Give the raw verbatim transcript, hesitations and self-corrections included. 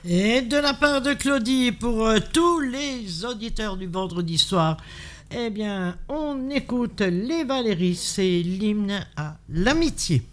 Et de la part de Claudie, pour euh, tous les auditeurs du vendredi soir, eh bien, on écoute les Valéries, c'est l'hymne à l'amitié.